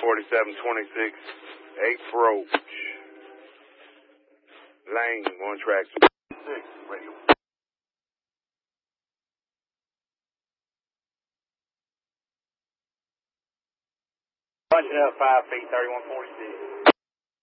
4726, 8th Road. Lane, 1 track 6, radio. Bunch it up 5 feet, 3146.